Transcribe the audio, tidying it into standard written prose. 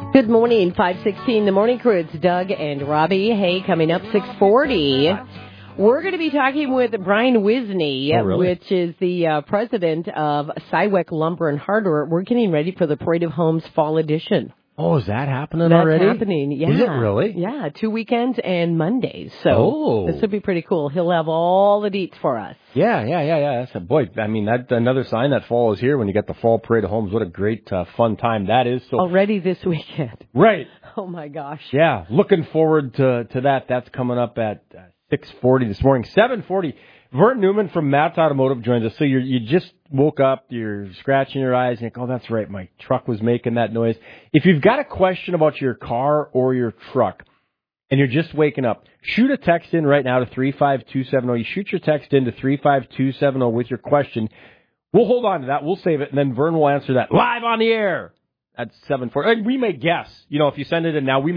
Good morning, 516 The Morning Crew. It's Doug and Robbie. Hey, coming up 640. We're going to be talking with Brian Wisney, which is the president of Cywick Lumber and Hardware. We're getting ready for the Parade of Homes Fall Edition. Oh, is that happening already? That's happening, yeah. Is it really? Yeah, 2 weekends and Mondays. So this would be pretty cool. He'll have all the deets for us. Yeah. That's that's another sign that fall is here when you get the Fall Parade of Homes. What a great, fun time that is. So already this weekend. Right. Oh, my gosh. Yeah, looking forward to that. That's coming up at 6:40 this morning. 7:40. Vern Newman from Matt's Automotive joins us. So you just woke up, you're scratching your eyes, and you're like, oh, that's right, my truck was making that noise. If you've got a question about your car or your truck, and you're just waking up, shoot a text in right now to 35270. You shoot your text in to 35270 with your question. We'll hold on to that. We'll save it, and then Vern will answer that live on the air at 7:40. And we may guess. If you send it in now, we may